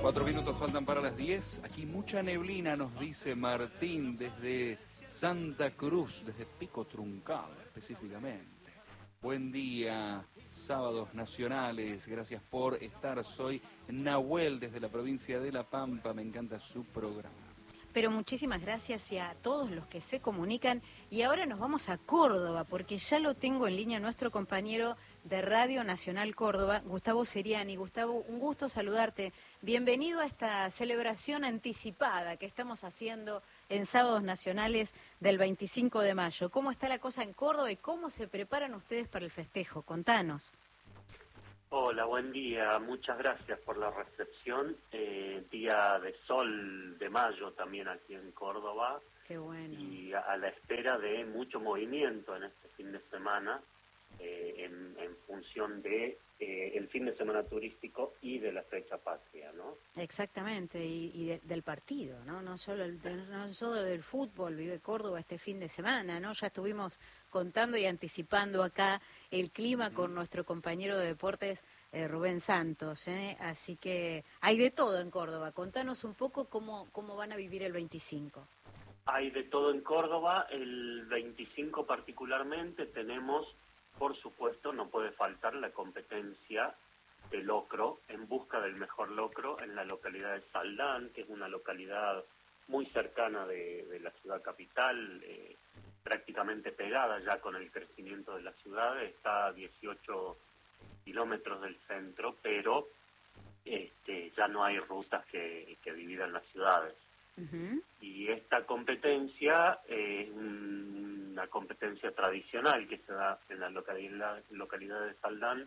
4 minutos faltan para las 10. Aquí mucha neblina, nos dice Martín, desde Santa Cruz, desde Pico Truncado específicamente. Buen día, sábados nacionales, gracias por estar. Soy Nahuel desde la provincia de La Pampa, me encanta su programa. Pero muchísimas gracias y a todos los que se comunican. Y ahora nos vamos a Córdoba, porque ya lo tengo en línea nuestro compañero de Radio Nacional Córdoba, Gustavo Seriani. Gustavo, un gusto saludarte. Bienvenido a esta celebración anticipada que estamos haciendo en Sábados Nacionales del 25 de mayo. ¿Cómo está la cosa en Córdoba y cómo se preparan ustedes para el festejo? Contanos. Hola, buen día. Muchas gracias por la recepción. Día de sol de mayo también aquí en Córdoba. Qué bueno. Y a la espera de mucho movimiento en este fin de semana, en función de el fin de semana turístico y de la fecha patria, ¿no? Exactamente, y del partido, ¿no? No solo del fútbol vive Córdoba este fin de semana, ¿no? Ya estuvimos contando y anticipando acá el clima con nuestro compañero de deportes, Rubén Santos, ¿eh? Así que hay de todo en Córdoba. Contanos un poco cómo van a vivir el 25. Hay de todo en Córdoba. El 25 particularmente tenemos, por supuesto, no puede faltar la competencia de locro, en busca del mejor locro, en la localidad de Saldán, que es una localidad muy cercana de la ciudad capital, prácticamente pegada ya con el crecimiento de la ciudad. Está a 18 kilómetros del centro, pero ya no hay rutas que dividan las ciudades. Uh-huh. Y esta competencia es una competencia tradicional que se da en la localidad de Saldán,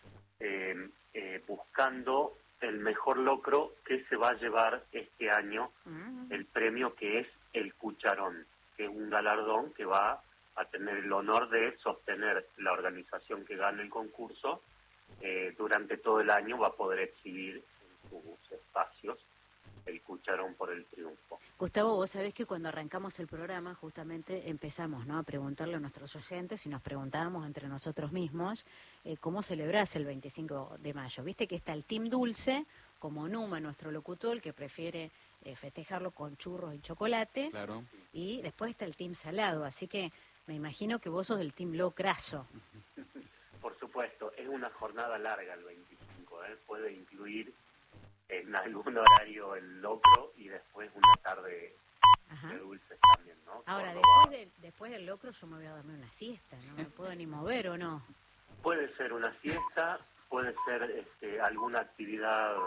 buscando el mejor locro que se va a llevar este año, el premio que es el Cucharón, que es un galardón que va a tener el honor de sostener la organización que gane el concurso. Durante todo el año va a poder exhibir en sus espacios el Cucharón por el triunfo. Gustavo, vos sabés que cuando arrancamos el programa justamente empezamos, ¿no?, a preguntarle a nuestros oyentes y nos preguntábamos entre nosotros mismos cómo celebrás el 25 de mayo. Viste que está el Team Dulce, como Numa, nuestro locutor, que prefiere festejarlo con churros y chocolate. Claro. Y después está el Team Salado, así que me imagino que vos sos del Team Locraso. Por supuesto, es una jornada larga el 25, puede incluir en algún horario el locro y después una tarde de dulces también, ¿no? Ahora, después del locro yo me voy a dormir una siesta, no me puedo ni mover, ¿o no? Puede ser una siesta, puede ser alguna actividad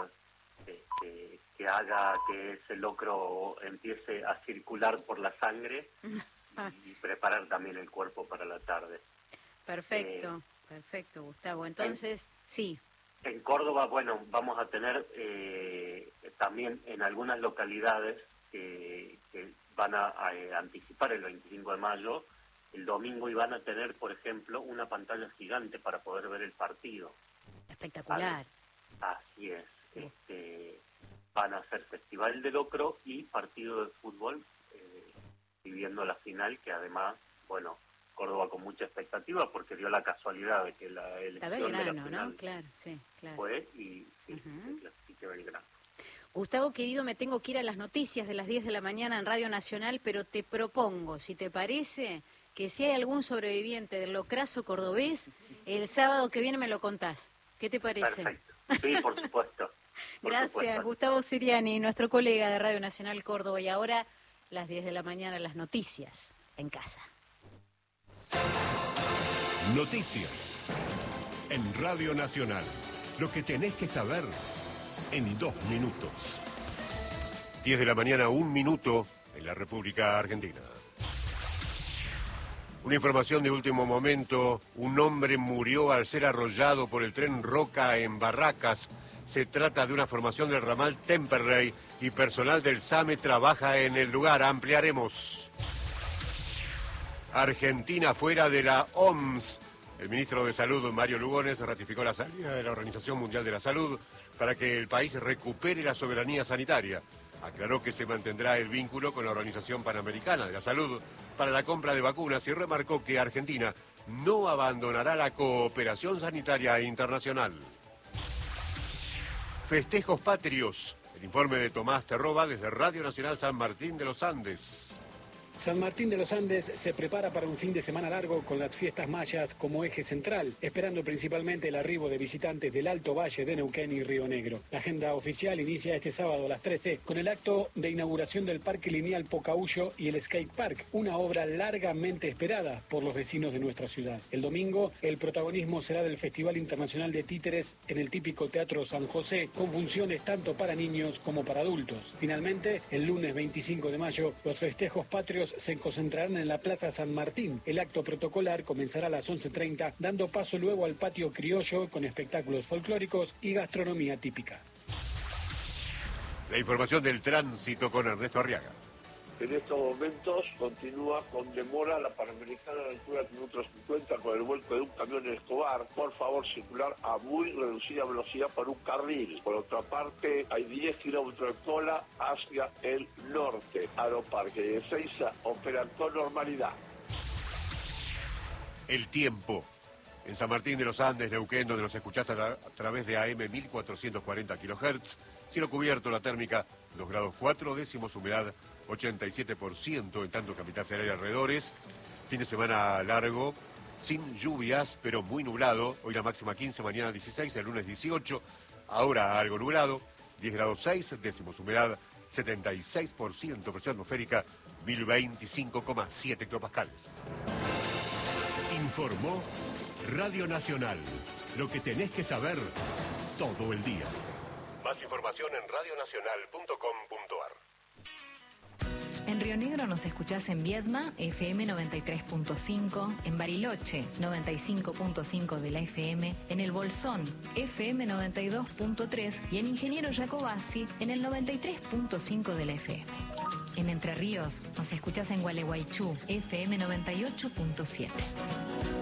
que haga que ese locro empiece a circular por la sangre y preparar también el cuerpo para la tarde. Perfecto, perfecto, Gustavo. Entonces, sí. En Córdoba, bueno, vamos a tener también en algunas localidades que van a anticipar el 25 de mayo, el domingo, y van a tener, por ejemplo, una pantalla gigante para poder ver el partido. Espectacular. Así es. Van a hacer festival de locro y partido de fútbol, viviendo la final, que además, bueno, Córdoba con mucha expectativa porque dio la casualidad de que la elección Belgrano, de la final, ¿no? Claro, sí, claro. fue y sí, se clasifique Belgrano. Gustavo, querido, me tengo que ir a las noticias de las 10 de la mañana en Radio Nacional, pero te propongo, si te parece, que si hay algún sobreviviente del locrazo cordobés, el sábado que viene me lo contás. ¿Qué te parece? Perfecto. Sí, por supuesto. Gracias, Gustavo Seriani, nuestro colega de Radio Nacional Córdoba. Y ahora, las 10 de la mañana, las noticias en casa. Noticias en Radio Nacional. Lo que tenés que saber en 2 minutos. 10 de la mañana, 1 minuto en la República Argentina. Una información de último momento. Un hombre murió al ser arrollado por el tren Roca en Barracas. Se trata de una formación del ramal Temperley y personal del SAME trabaja en el lugar. Ampliaremos. Argentina fuera de la OMS. El ministro de Salud, Mario Lugones, ratificó la salida de la Organización Mundial de la Salud para que el país recupere la soberanía sanitaria. Aclaró que se mantendrá el vínculo con la Organización Panamericana de la Salud para la compra de vacunas y remarcó que Argentina no abandonará la cooperación sanitaria internacional. Festejos patrios El informe de Tomás Terroba desde Radio Nacional San Martín de los Andes. San Martín de los Andes se prepara para un fin de semana largo con las fiestas mayas como eje central, esperando principalmente el arribo de visitantes del Alto Valle de Neuquén y Río Negro. La agenda oficial inicia este sábado a las 13 con el acto de inauguración del Parque Lineal Pocahuyo y el Skate Park, una obra largamente esperada por los vecinos de nuestra ciudad. El domingo, el protagonismo será del Festival Internacional de Títeres en el típico Teatro San José, con funciones tanto para niños como para adultos. Finalmente, el lunes 25 de mayo, los festejos patrios se concentrarán en la Plaza San Martín. El acto protocolar comenzará a las 11:30, dando paso luego al patio criollo con espectáculos folclóricos y gastronomía típica. La información del tránsito con Ernesto Arriaga. En estos momentos continúa con demora la Panamericana a la altura de kilómetro 50 con el vuelco de un camión en Escobar. Por favor, circular a muy reducida velocidad por un carril. Por otra parte, hay 10 kilómetros de cola hacia el norte. Aeroparque de Ezeiza opera con normalidad. El tiempo. En San Martín de los Andes, Neuquén, donde nos escuchás a través de AM 1440 kHz. Cielo cubierto, la térmica 2 grados 4 décimos, humedad 87%, en tanto Capital Federal y alrededores. Fin de semana largo, sin lluvias, pero muy nublado. Hoy la máxima 15, mañana 16, el lunes 18. Ahora algo nublado, 10 grados 6 décimos, humedad 76%, presión atmosférica 1025,7 hectopascales. Informó Radio Nacional. Lo que tenés que saber todo el día. Más información en radionacional.com.ar. En Río Negro nos escuchás en Viedma, FM 93.5, en Bariloche, 95.5 de la FM, en El Bolsón, FM 92.3 y en Ingeniero Jacobasi, en el 93.5 de la FM. En Entre Ríos nos escuchás en Gualeguaychú, FM 98.7.